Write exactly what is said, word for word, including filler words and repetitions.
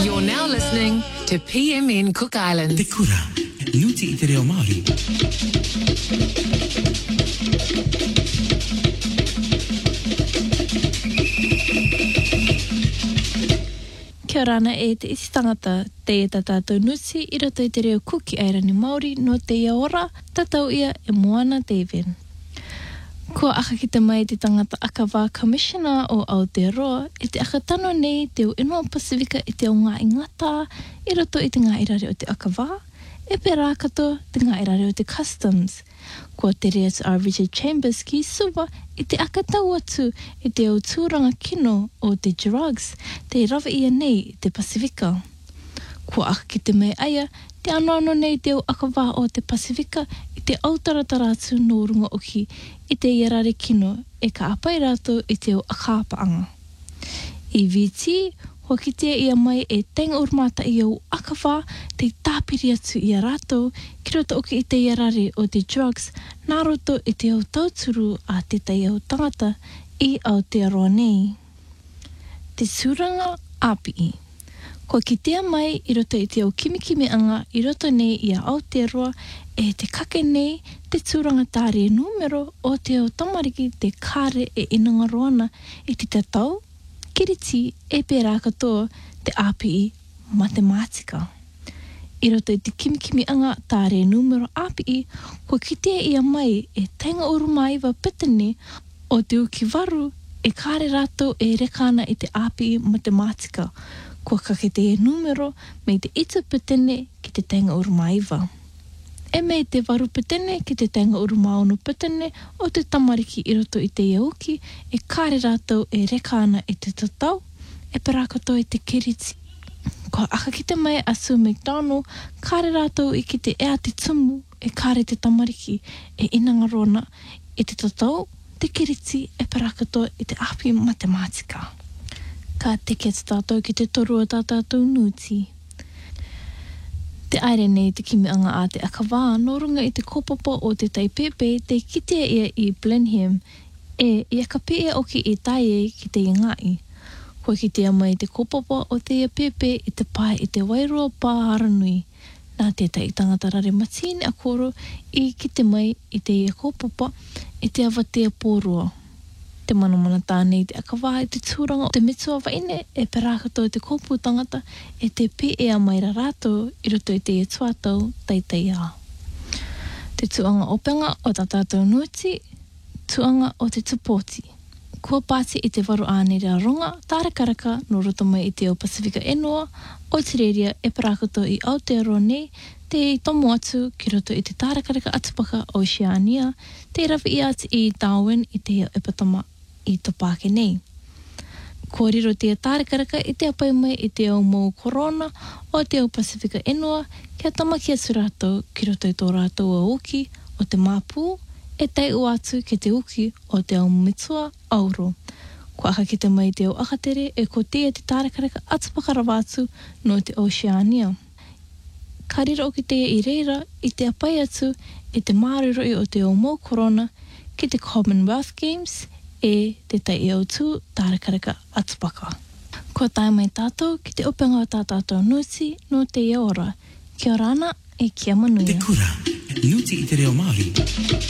You're now listening to P M N Cook Islands. Te kura, nuti i te reo Māori. Kia rana e te isi tangata te e tātou nuti i roto i te reo kuki airani Māori no te ia ora, tatau ia e Moana David. Kua aka ki te mai te tangata Akawā Commissioner o Aotearoa e te akatano nei te o Inua Pasifika i te o ngā ingata i roto i te ngā irare o te Akawā, e pera kato te ngā irare o te Customs. Kua te rea tu a Richard Chambers ki suwa i te akatau atu i te o tūranga kino o te drugs, te rawa ia nei i te Pasifika. Kua aka ki te mai aia, te anoano nei te o Akawā o te Pasifika i te autarataratu no runga oki i te iarare kino e ka apai rātou i te o akāpaanga. I V T, hoa ki te ia mai e tenga urmata i au Akawā te tāpiri atu i a rātou ki roto oki i te iarare o te drugs nā roto i te au tauturu a te tai au tangata i Aotearoa nei. Te suranga āpii. Ko ki tea mai i roto i te o kimikimi anga i roto nei i a Aotearoa e te kake nei te tūranga tāre numero o te o tamariki te kāre e inanga roana i te tatau, kiriti e pērā katoa te A P I matematika. I roto i te kimikimi anga tāre numero A P I, ko ki tea ia mai e tenga urumaiwa pitene o te uki waru e kāre rātou e rekana i te A P I matematika. Kua kake te e numero me te ita pitene ki te tenga urumaiwa. E me te waru pitene ki te tenga urumaono pitene o te tamariki i roto i te iauki e kāre rātou e rekana i te tatau e parakoto i te kiriti. Kua aka ki te mai a Sue McDonald, kāre rātou i ki te ea te tumu e kāre te tamariki e inanga rona i te tatau, te kiriti e parakoto i te A P I matematika. Ka teke te tātou ki te toru o tātou nuti. Te aere nei te kimi anga a te Akawā, no runga i te kopopo o te taipepe, te kitea ia i Blenheim, e ia ka pēa oki i taie ki te ingai. Kua kitea mai te kopopo o te ia pepe i te pai i te Wairua Pāharanui. Nā tētai i tangata rare matine a koro i ki te mai i te ia kopopo i te awatea pōrua. Te manamana tānei te Akawā i te tūranga o te mitua waine e perakato i te kōpū tangata e te pe ea maira rātou i roto i te e tuatau taitai a. Te tuanga openga o tā tātou nuti, tuanga o te tupoti. Kua pāti i te waru ānei rea ronga, tārakaraka no roto mai i te o Pasifika Enua, o te reria e perakato i Aotearoa nei, te tomo atu ki roto i te tārakaraka atupaka Oceania, te rawi i atu i Darwin i te epatama i Topake nei. Ko riro te tārakaraka i te apai mai i te au mou korona o te au Pasifika Enua, kia tamaki atu rātou ki roto i tō rātou a uki o te māpū, e tei u atu ki te uki o te au mitua auro. Ko aka ki te mai te au akatere e ko tea te tārakaraka atupaka rawatu no te Oceania. Ka riro o ki te i reira i te apai atu e te māreroi o te au mou korona ki te Commonwealth Games e te tai e au tū tārakaraka atupaka. Ko tai mai tātou ki te openga o tā tātou nuti no te ia ora. Kia ora ana e kia manuia. Te kura, nuti i te reo Māori.